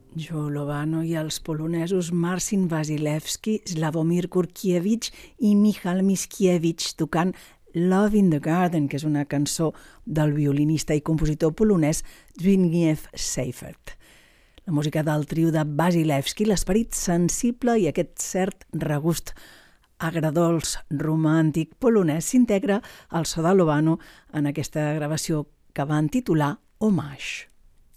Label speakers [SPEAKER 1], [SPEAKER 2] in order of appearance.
[SPEAKER 1] Joe Lovano i els polonesos Marcin Wasilewski, Sławomir Kurkiewicz i Michal Mickiewicz tocant Love in the Garden, que és una cançó del violinista i compositor polonès Zbigniew Seifert. La música del trio de Wasilewski, l'esperit sensible i aquest cert regust agredolç romàntic polonès s'integra al so de Lovano en aquesta gravació que van titular Hommage.